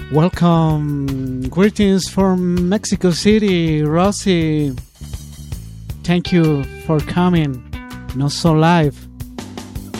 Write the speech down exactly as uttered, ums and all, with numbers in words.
Welcome. Greetings from Mexico City, Rosie. Thank you for coming. Not so live.